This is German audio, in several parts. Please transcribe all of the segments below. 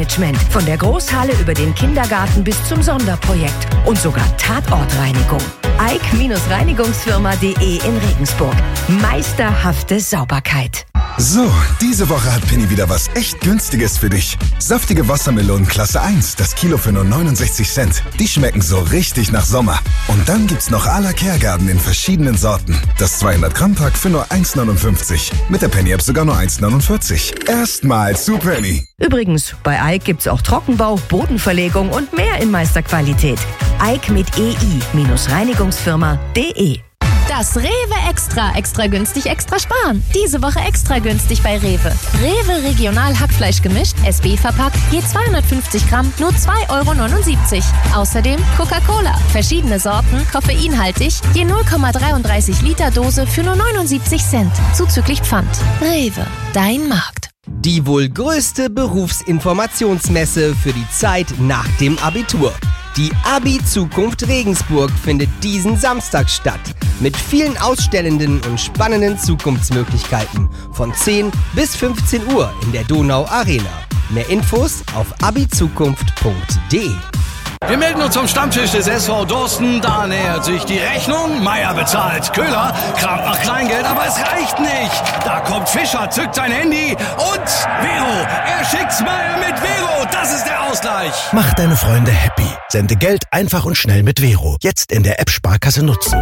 Baumanagement. Von der Großhalle über den Kindergarten bis zum Sonderprojekt. Und sogar Tatortreinigung. Eik-Reinigungsfirma.de in Regensburg. Meisterhafte Sauberkeit. So, diese Woche hat Penny wieder was echt Günstiges für dich. Saftige Wassermelonen Klasse 1, das Kilo für nur 69 Cent. Die schmecken so richtig nach Sommer. Und dann gibt's noch à la Kergarten in verschiedenen Sorten. Das 200 Gramm Pack für nur 1,59. Mit der Penny App sogar nur 1,49. Erstmal zu Penny. Übrigens, bei Eik gibt's auch Trockenbau, Bodenverlegung und mehr in Meisterqualität. Eik mit EI-Reinigungsfirma.de. Das Rewe Extra günstig, extra sparen. Diese Woche extra günstig bei Rewe. Rewe Regional Hackfleisch gemischt, SB verpackt, je 250 Gramm, nur 2,79 €. Außerdem Coca-Cola, verschiedene Sorten, koffeinhaltig, je 0,33 Liter Dose für nur 79 Cent. Zuzüglich Pfand. Rewe, dein Markt. Die wohl größte Berufsinformationsmesse für die Zeit nach dem Abitur. Die Abi-Zukunft Regensburg findet diesen Samstag statt. Mit vielen Ausstellenden und spannenden Zukunftsmöglichkeiten. Von 10 bis 15 Uhr in der Donau Arena. Mehr Infos auf abizukunft.de. Wir melden uns vom Stammtisch des SV Dorsten. Da nähert sich die Rechnung. Meier bezahlt. Köhler kramt nach Kleingeld, aber es reicht nicht. Da kommt Fischer, zückt sein Handy und Vero. Er schickt's Meier mit Vero. Das ist der Ausgleich. Mach deine Freunde happy. Sende Geld einfach und schnell mit Vero. Jetzt in der App Sparkasse nutzen.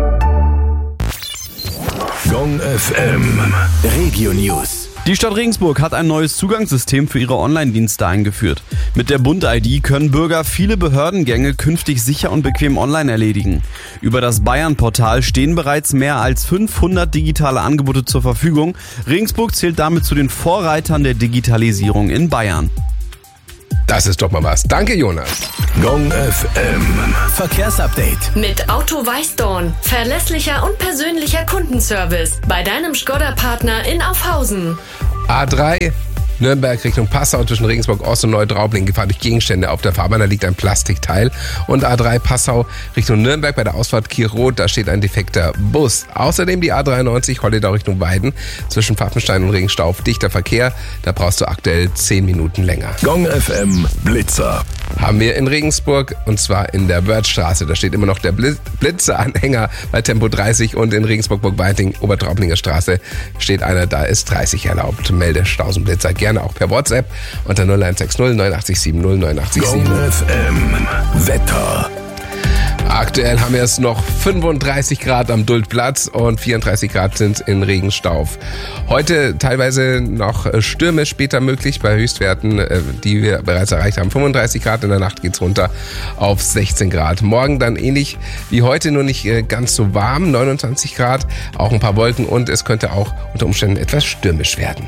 Gong FM. Regio News. Die Stadt Regensburg hat ein neues Zugangssystem für ihre Online-Dienste eingeführt. Mit der Bund-ID können Bürger viele Behördengänge künftig sicher und bequem online erledigen. Über das Bayern-Portal stehen bereits mehr als 500 digitale Angebote zur Verfügung. Regensburg zählt damit zu den Vorreitern der Digitalisierung in Bayern. Das ist doch mal was. Danke, Jonas. Gong FM. Verkehrsupdate. Mit Auto Weißdorn. Verlässlicher und persönlicher Kundenservice. Bei deinem Skoda-Partner in Aufhausen. A3 Nürnberg Richtung Passau zwischen Regensburg Ost und Neutraubling gefahren durch Gegenstände auf der Fahrbahn, da liegt ein Plastikteil. Und A3 Passau Richtung Nürnberg bei der Ausfahrt Kirroth, da steht ein defekter Bus. Außerdem die A93 Holledau Richtung Weiden zwischen Pfaffenstein und Regenstauf, dichter Verkehr, da brauchst du aktuell 10 Minuten länger. Gong FM Blitzer. Haben wir in Regensburg und zwar in der Wörthstraße, da steht immer noch der Blitzeranhänger bei Tempo 30 und in Regensburg-Burgweiting Obertraublinger Straße steht einer, da ist 30 erlaubt. Melde Staus und Blitzer gerne auch per WhatsApp unter 0160 8970 8970. Gong FM Wetter. Aktuell haben wir es noch 35 Grad am Duldplatz und 34 Grad sind in Regenstauf. Heute teilweise noch Stürme später möglich bei Höchstwerten, die wir bereits erreicht haben. 35 Grad, in der Nacht geht's runter auf 16 Grad. Morgen dann ähnlich wie heute, nur nicht ganz so warm, 29 Grad, auch ein paar Wolken und es könnte auch unter Umständen etwas stürmisch werden.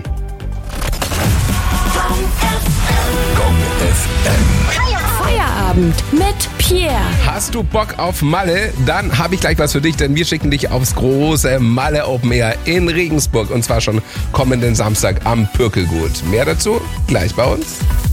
Gong FM. Feierabend mit Pierre. Hast du Bock auf Malle? Dann habe ich gleich was für dich, denn wir schicken dich aufs große Malle Open Air in Regensburg und zwar schon kommenden Samstag am Pürkelgut. Mehr dazu gleich bei uns.